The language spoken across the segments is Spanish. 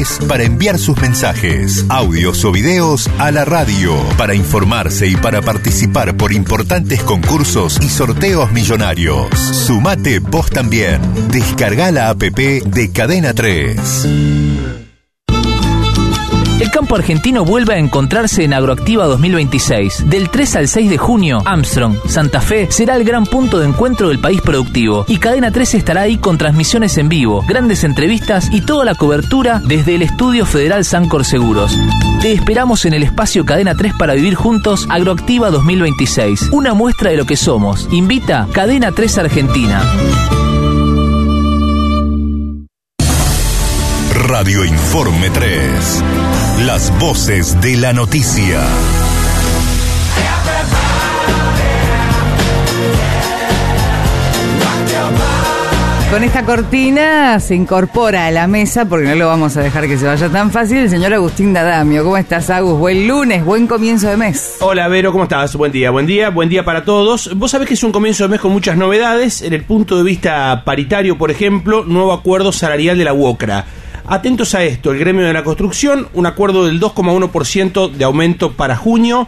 para enviar sus mensajes, audios o videos a la radio, para informarse y para participar por importantes concursos y sorteos millonarios. Sumate vos también. Descarga la app de Cadena 3. El campo argentino vuelve a encontrarse en Agroactiva 2026. Del 3 al 6 de junio, Armstrong, Santa Fe, será el gran punto de encuentro del país productivo. Y Cadena 3 estará ahí con transmisiones en vivo, grandes entrevistas y toda la cobertura desde el Estudio Federal Sancor Seguros. Te esperamos en el espacio Cadena 3 para vivir juntos Agroactiva 2026. Una muestra de lo que somos. Invita Cadena 3 Argentina. Radio Informe 3. Las voces de la noticia. Con esta cortina se incorpora a la mesa, porque no lo vamos a dejar que se vaya tan fácil, el señor Agustín D'Adamio. ¿Cómo estás, Agus? Buen lunes, buen comienzo de mes. Hola, Vero, ¿cómo estás? Buen día para todos. Vos sabés que es un comienzo de mes con muchas novedades. En el punto de vista paritario, por ejemplo, nuevo acuerdo salarial de la UOCRA. Atentos a esto, el gremio de la construcción, un acuerdo del 2,1% de aumento para junio,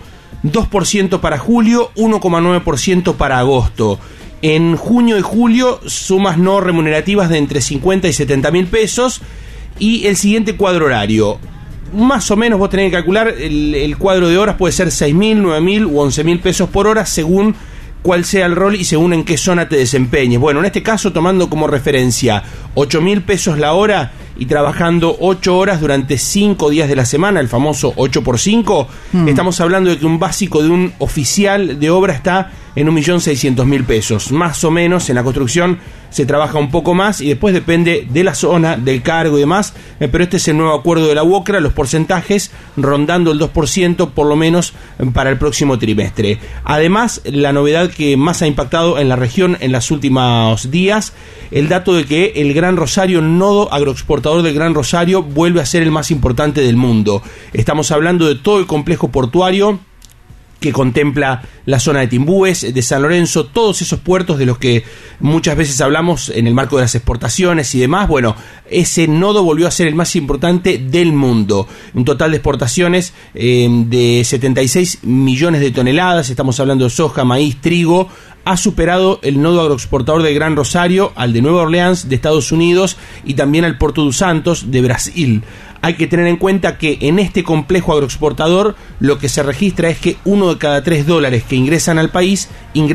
2% para julio, 1,9% para agosto. En junio y julio, sumas no remunerativas de entre 50 y 70 mil pesos. Y el siguiente cuadro horario. Más o menos vos tenés que calcular, el cuadro de horas puede ser 6 mil, 9 mil u 11 mil pesos por hora, según cuál sea el rol y según en qué zona te desempeñes. Bueno, en este caso, tomando como referencia 8 mil pesos la hora y trabajando 8 horas durante 5 días de la semana, el famoso 8x5, estamos hablando de que un básico de un oficial de obra está en 1.600.000 pesos. Más o menos en la construcción se trabaja un poco más y después depende de la zona, del cargo y demás, pero este es el nuevo acuerdo de la UOCRA, los porcentajes rondando el 2% por lo menos para el próximo trimestre. Además, la novedad que más ha impactado en la región en los últimos días, el dato de que el Gran Rosario, nodo agroexportador del Gran Rosario, vuelve a ser el más importante del mundo. Estamos hablando de todo el complejo portuario que contempla la zona de Timbúes, de San Lorenzo, todos esos puertos de los que muchas veces hablamos en el marco de las exportaciones y demás. Bueno, ese nodo volvió a ser el más importante del mundo. Un total de exportaciones de 76 millones de toneladas, estamos hablando de soja, maíz, trigo. Ha superado el nodo agroexportador del Gran Rosario, al de Nueva Orleans de Estados Unidos y también al Porto dos Santos de Brasil. Hay que tener en cuenta que en este complejo agroexportador lo que se registra es que 1 de cada 3 dólares que ingresan al país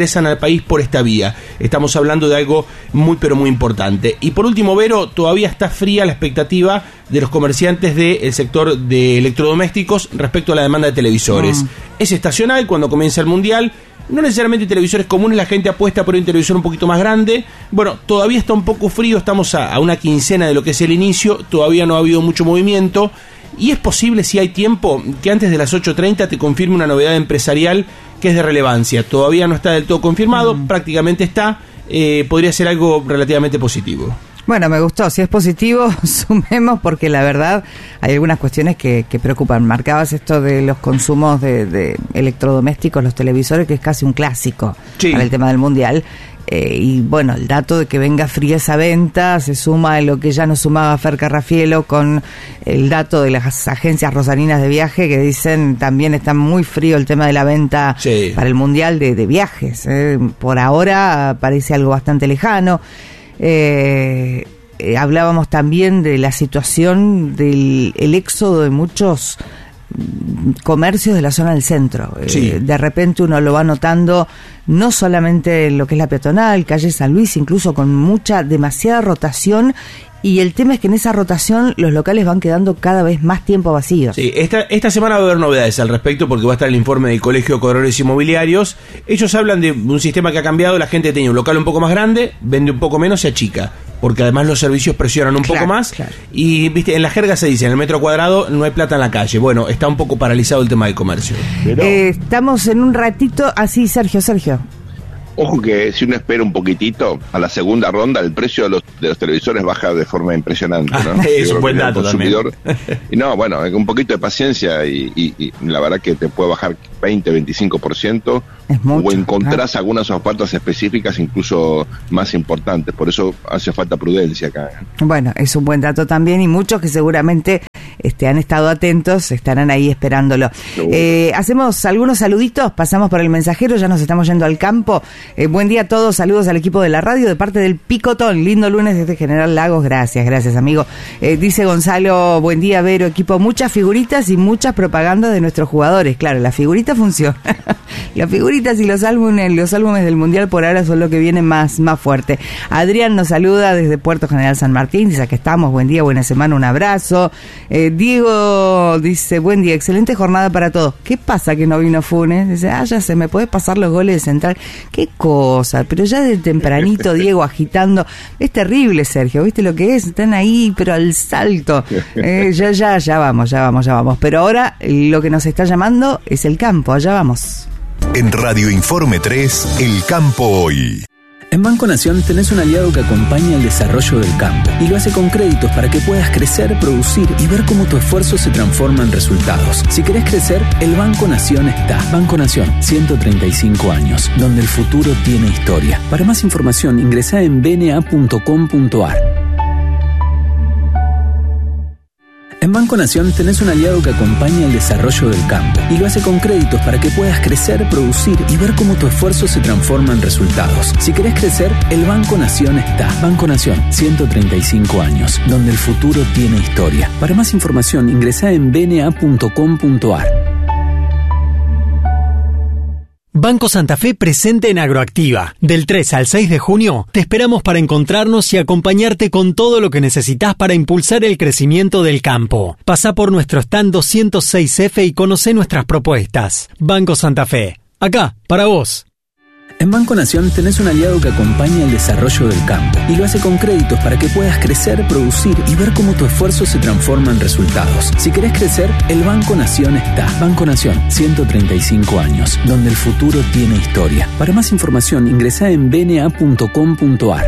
por esta vía. Estamos hablando de algo muy pero muy importante. Y por último, Vero, todavía está fría la expectativa de los comerciantes del sector de electrodomésticos respecto a la demanda de televisores. Es estacional cuando comienza el Mundial. No necesariamente televisores comunes, la gente apuesta por un televisor un poquito más grande. Bueno, todavía está un poco frío, estamos a una quincena de lo que es el inicio, todavía no ha habido mucho movimiento. Y es posible, si hay tiempo, que antes de las 8:30 te confirme una novedad empresarial que es de relevancia. Todavía no está del todo confirmado, prácticamente está, podría ser algo relativamente positivo. Bueno, me gustó. Si es positivo, sumemos, porque la verdad hay algunas cuestiones que preocupan. Marcabas esto de los consumos de electrodomésticos, los televisores, que es casi un clásico para el tema del Mundial. Y bueno, el dato de que venga fría esa venta se suma a lo que ya nos sumaba Fer Carrafielo con el dato de las agencias rosarinas de viaje, que dicen también está muy frío el tema de la venta para el Mundial de viajes. Por ahora parece algo bastante lejano. Hablábamos también de la situación del éxodo de muchos comercios de la zona del centro. De repente uno lo va notando no solamente en lo que es la peatonal, calle San Luis, incluso con demasiada rotación. Y el tema es que en esa rotación los locales van quedando cada vez más tiempo vacíos. Sí, esta semana va a haber novedades al respecto, porque va a estar el informe del Colegio de Corredores Inmobiliarios. Ellos hablan de un sistema que ha cambiado. La gente tenía un local un poco más grande, vende un poco menos, se achica, porque además los servicios presionan un poco más. Y viste, en la jerga se dice, en el metro cuadrado no hay plata en la calle. Bueno, está un poco paralizado el tema del comercio. Estamos en un ratito, así Sergio. Ojo que si uno espera un poquitito, a la segunda ronda el precio de los televisores baja de forma impresionante, ¿no? Es un buen dato también. Y no, bueno, un poquito de paciencia y la verdad que te puede bajar 20-25%. Es mucho, o encontrás algunas ofertas específicas incluso más importantes, por eso hace falta prudencia acá. Bueno, es un buen dato también y muchos que seguramente han estado atentos, estarán ahí esperándolo. Hacemos algunos saluditos, pasamos por el mensajero, ya nos estamos yendo al campo. Buen día a todos, saludos al equipo de la radio de parte del Picotón, lindo lunes desde General Lagos, gracias amigo. Dice Gonzalo, buen día Vero, equipo, muchas figuritas y muchas propagandas de nuestros jugadores. Claro, la figurita funciona. Las figuritas y los álbumes del Mundial por ahora son lo que viene más fuerte. Adrián nos saluda desde Puerto General San Martín, dice, acá estamos, buen día, buena semana, un abrazo. Diego dice, buen día, excelente jornada para todos. ¿Qué pasa que no vino Funes? Dice, ya sé, ¿me podés pasar los goles de Central? Qué cosa, pero ya de tempranito Diego agitando. Es terrible, Sergio, ¿viste lo que es? Están ahí, pero al salto. Ya vamos. Pero ahora lo que nos está llamando es el campo, allá vamos. En Radio Informe 3, El Campo Hoy. En Banco Nación tenés un aliado que acompaña el desarrollo del campo y lo hace con créditos para que puedas crecer, producir y ver cómo tu esfuerzo se transforma en resultados. Si querés crecer, el Banco Nación está. Banco Nación, 135 años, donde el futuro tiene historia. Para más información, ingresá en bna.com.ar. En Banco Nación tenés un aliado que acompaña el desarrollo del campo y lo hace con créditos para que puedas crecer, producir y ver cómo tu esfuerzo se transforma en resultados. Si querés crecer, el Banco Nación está. Banco Nación, 135 años, donde el futuro tiene historia. Para más información, ingresá en bna.com.ar. Banco Santa Fe presente en Agroactiva. Del 3 al 6 de junio te esperamos para encontrarnos y acompañarte con todo lo que necesitas para impulsar el crecimiento del campo. Pasá por nuestro stand 206F y conocé nuestras propuestas. Banco Santa Fe. Acá, para vos. En Banco Nación tenés un aliado que acompaña el desarrollo del campo y lo hace con créditos para que puedas crecer, producir y ver cómo tu esfuerzo se transforma en resultados. Si querés crecer, el Banco Nación está. Banco Nación, 135 años, donde el futuro tiene historia. Para más información, ingresá en bna.com.ar.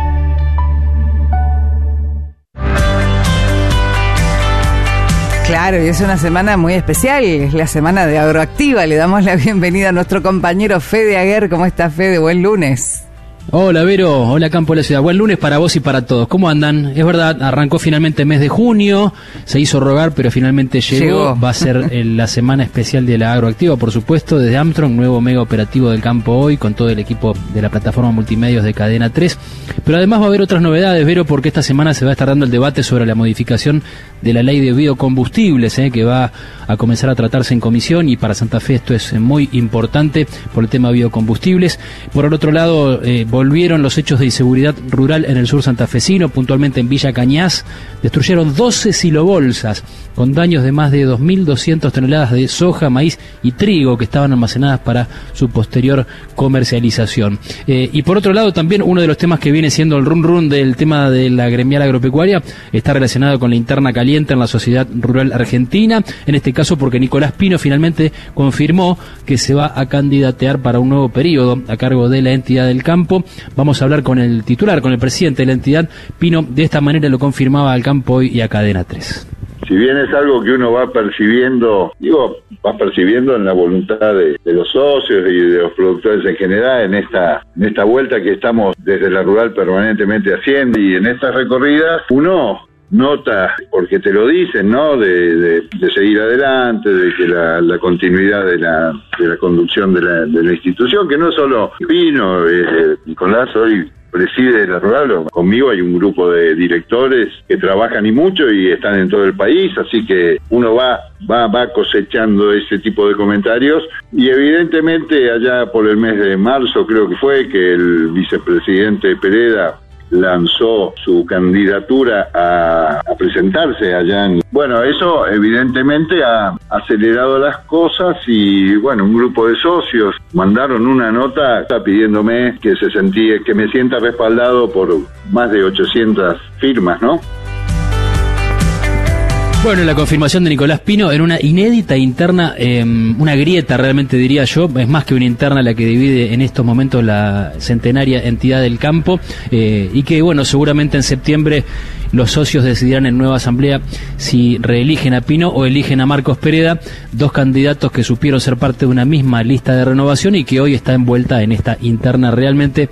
Claro, y es una semana muy especial, es la semana de Agroactiva. Le damos la bienvenida a nuestro compañero Fede Aguer. ¿Cómo está, Fede? Buen lunes. Hola Vero, hola Campo de la Ciudad, buen lunes para vos y para todos. ¿Cómo andan? Es verdad, arrancó finalmente el mes de junio, se hizo rogar, pero finalmente llegó. Va a ser la semana especial de la Agroactiva, por supuesto, desde Armstrong, nuevo mega operativo del Campo Hoy, con todo el equipo de la plataforma multimedios de Cadena 3. Pero además va a haber otras novedades, Vero, porque esta semana se va a estar dando el debate sobre la modificación de la ley de biocombustibles, que va a comenzar a tratarse en comisión, y para Santa Fe esto es muy importante por el tema biocombustibles. Por el otro lado, volvieron los hechos de inseguridad rural en el sur santafesino, puntualmente en Villa Cañas. Destruyeron 12 silobolsas con daños de más de 2.200 toneladas de soja, maíz y trigo que estaban almacenadas para su posterior comercialización. Y por otro lado, también uno de los temas que viene siendo el run del tema de la gremial agropecuaria está relacionado con la interna caliente en la sociedad rural argentina, en este caso porque Nicolás Pino finalmente confirmó que se va a candidatear para un nuevo periodo a cargo de la entidad del campo. Vamos a hablar con el titular, con el presidente de la entidad. Pino de esta manera lo confirmaba al Campo Hoy y a Cadena 3. Si bien es algo que uno va percibiendo, en la voluntad de los socios y de los productores en general, en esta vuelta que estamos desde la rural permanentemente haciendo, y en estas recorridas uno nota, porque te lo dicen, ¿no?, de seguir adelante, de que la continuidad de la conducción de la institución, que no solo Pino, Nicolás hoy preside la rural, conmigo hay un grupo de directores que trabajan y mucho y están en todo el país, así que uno va cosechando ese tipo de comentarios, y evidentemente allá por el mes de marzo creo que fue que el vicepresidente Pereda lanzó su candidatura a presentarse allá en... Bueno, eso evidentemente ha acelerado las cosas, y bueno, un grupo de socios mandaron una nota pidiéndome que me sienta respaldado por más de 800 firmas, ¿no? Bueno, la confirmación de Nicolás Pino en una inédita interna, una grieta realmente diría yo, es más que una interna la que divide en estos momentos la centenaria entidad del campo, y que bueno, seguramente en septiembre los socios decidirán en nueva asamblea si reeligen a Pino o eligen a Marcos Pereda, dos candidatos que supieron ser parte de una misma lista de renovación y que hoy está envuelta en esta interna realmente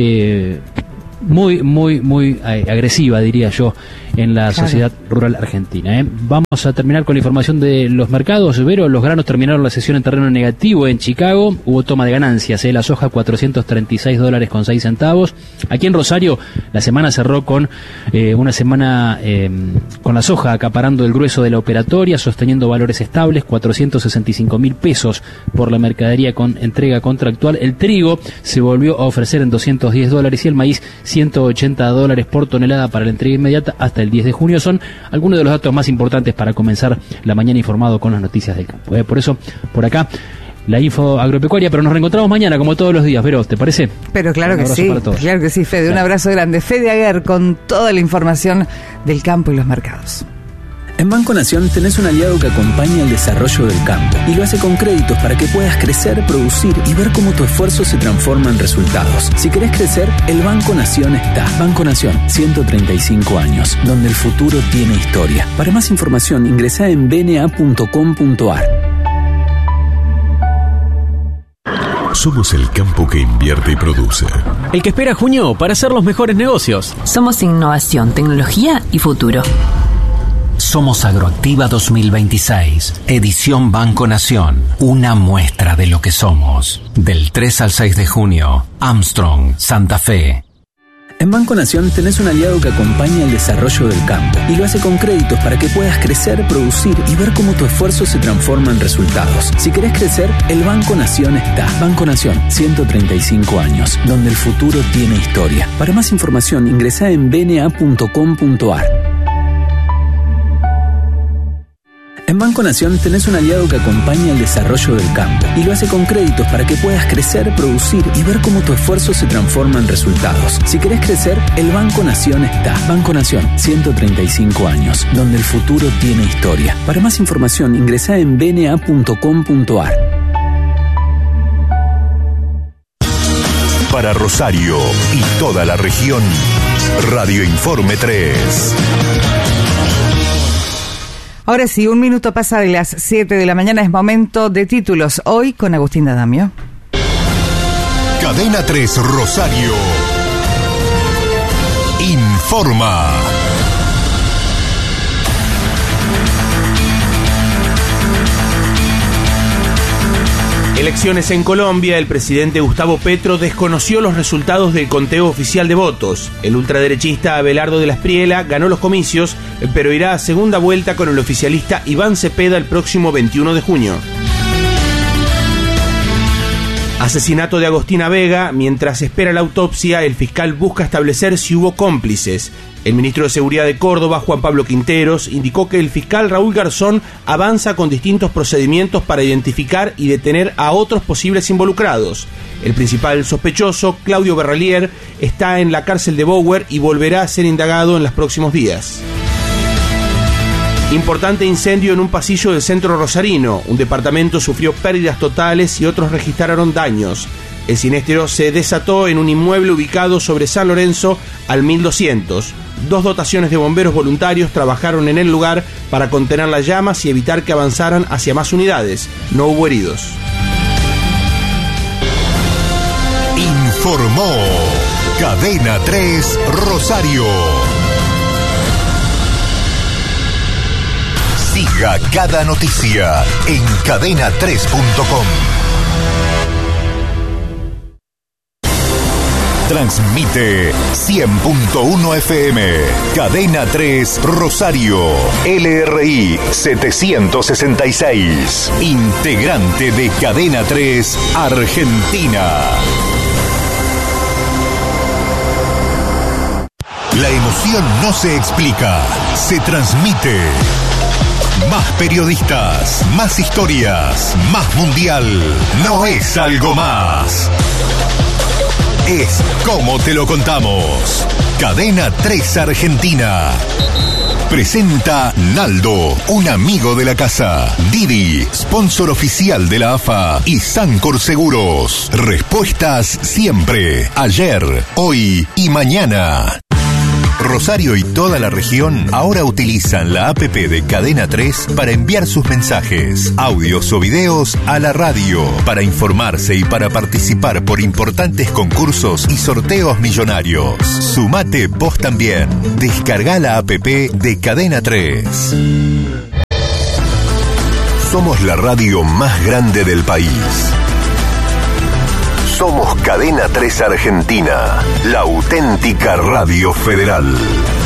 muy agresiva, diría yo, en la sociedad rural argentina. Vamos a terminar con la información de los mercados. Vero, los granos terminaron la sesión en terreno negativo en Chicago, hubo toma de ganancias, la soja $436.06. Aquí en Rosario la semana cerró con una semana con la soja acaparando el grueso de la operatoria, sosteniendo valores estables, 465.000 pesos por la mercadería con entrega contractual. El trigo se volvió a ofrecer en $210 y el maíz $180 por tonelada para la entrega inmediata hasta el 10 de junio. Son algunos de los datos más importantes para comenzar la mañana informado con las noticias del campo. Por eso, por acá, la info agropecuaria, pero nos reencontramos mañana como todos los días. Vero, ¿te parece? Pero claro que sí, Fede. Un abrazo grande. Fede Aguer con toda la información del campo y los mercados. En Banco Nación tenés un aliado que acompaña el desarrollo del campo y lo hace con créditos para que puedas crecer, producir y ver cómo tu esfuerzo se transforma en resultados. Si querés crecer, el Banco Nación está. Banco Nación, 135 años, donde el futuro tiene historia. Para más información, ingresá en bna.com.ar. Somos el campo que invierte y produce. El que espera junio para hacer los mejores negocios. Somos innovación, tecnología y futuro. Somos Agroactiva 2026, edición Banco Nación, una muestra de lo que somos. Del 3 al 6 de junio, Armstrong, Santa Fe. En Banco Nación tenés un aliado que acompaña el desarrollo del campo y lo hace con créditos para que puedas crecer, producir y ver cómo tu esfuerzo se transforma en resultados. Si querés crecer, el Banco Nación está. Banco Nación, 135 años, donde el futuro tiene historia. Para más información, ingresá en bna.com.ar. En Banco Nación tenés un aliado que acompaña el desarrollo del campo y lo hace con créditos para que puedas crecer, producir y ver cómo tu esfuerzo se transforma en resultados. Si querés crecer, el Banco Nación está. Banco Nación, 135 años, donde el futuro tiene historia. Para más información, ingresá en bna.com.ar. Para Rosario y toda la región, Radio Informe 3. Ahora sí, 1 minuto pasa de las 7 de la mañana, es momento de títulos. Hoy con Agustín D'Adamio. Cadena 3 Rosario informa. Elecciones en Colombia. El presidente Gustavo Petro desconoció los resultados del conteo oficial de votos. El ultraderechista Abelardo de la Espriella ganó los comicios, pero irá a segunda vuelta con el oficialista Iván Cepeda el próximo 21 de junio. Asesinato de Agostina Vega. Mientras espera la autopsia, el fiscal busca establecer si hubo cómplices. El ministro de Seguridad de Córdoba, Juan Pablo Quinteros, indicó que el fiscal Raúl Garzón avanza con distintos procedimientos para identificar y detener a otros posibles involucrados. El principal sospechoso, Claudio Berrelier, está en la cárcel de Bower y volverá a ser indagado en los próximos días. Importante incendio en un pasillo del centro rosarino. Un departamento sufrió pérdidas totales y otros registraron daños. El siniestro se desató en un inmueble ubicado sobre San Lorenzo al 1200. 2 dotaciones de bomberos voluntarios trabajaron en el lugar para contener las llamas y evitar que avanzaran hacia más unidades. No hubo heridos. Informó Cadena 3 Rosario. Siga cada noticia en cadena3.com. Transmite 100.1 FM, Cadena 3 Rosario, LRI 766, integrante de Cadena 3 Argentina. La emoción no se explica, se transmite. Más periodistas, más historias, más mundial. No es algo más. Es como te lo contamos. Cadena 3 Argentina Presenta Naldo, un amigo de la casa. Didi, sponsor oficial de la AFA. Y Sancor Seguros. Respuestas siempre. Ayer, hoy y mañana. Rosario y toda la región ahora utilizan la APP de Cadena 3 para enviar sus mensajes, audios o videos a la radio, para informarse y para participar por importantes concursos y sorteos millonarios. Sumate vos también. Descarga la APP de Cadena 3. Somos la radio más grande del país. Somos Cadena 3 Argentina, la auténtica radio federal.